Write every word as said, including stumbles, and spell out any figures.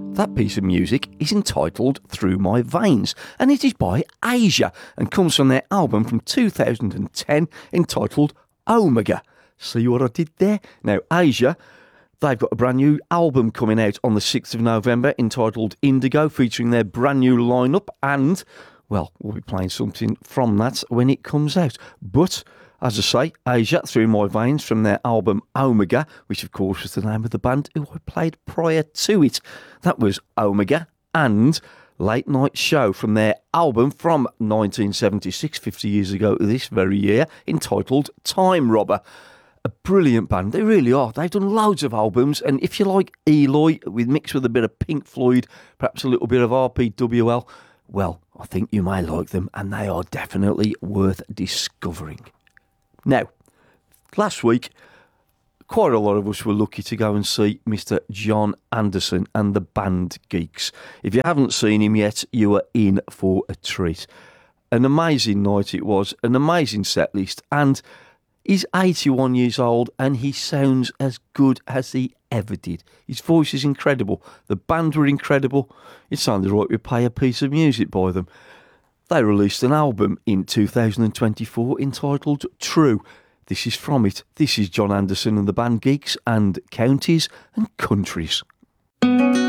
That piece of music is entitled Through My Veins, and it is by Asia and comes from their album from two thousand ten entitled Omega. See what I did there? Now, Asia, they've got a brand new album coming out on the sixth of November entitled Indigo, featuring their brand new lineup, and, well, we'll be playing something from that when it comes out. But, as I say, Asia, Through My Veins, from their album Omega, which of course was the name of the band who I played prior to it. That was Omega, and Late Night Show from their album from nineteen seventy-six, fifty years ago this very year, entitled Time Robber. A brilliant band, they really are. They've done loads of albums, and if you like Eloy, with mixed with a bit of Pink Floyd, perhaps a little bit of R P W L, well, I think you may like them, and they are definitely worth discovering. Now, last week, quite a lot of us were lucky to go and see Mister Jon Anderson and the Band Geeks. If you haven't seen him yet, you are in for a treat. An amazing night it was, an amazing set list, and he's eighty-one years old and he sounds as good as he ever did. His voice is incredible. The band were incredible. It sounded like we play a piece of music by them. They released an album in two thousand twenty-four entitled True. This is from it. This is Jon Anderson and the Band Geeks and Counties and Countries.